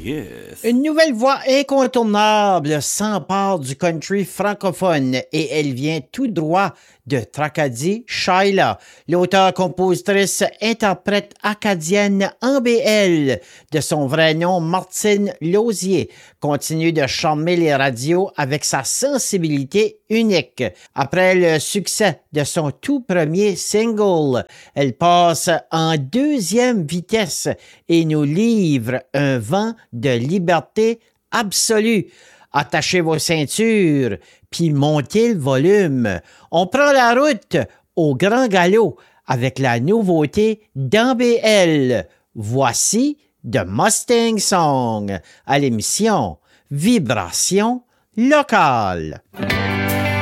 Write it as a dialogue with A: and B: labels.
A: yes.
B: Une nouvelle voix incontournable s'empare du country francophone et elle vient tout droit de Tracadie, Shaila, l'auteure-compositrice interprète acadienne en BL, de son vrai nom Martine Lausier, continue de charmer les radios avec sa sensibilité unique. Après le succès de son tout premier single, elle passe en deuxième vitesse et nous livre un vent de liberté absolue. Attachez vos ceintures, puis montez le volume. On prend la route au grand galop avec la nouveauté d'ABL. Voici The Mustang Song à l'émission Vibration locale.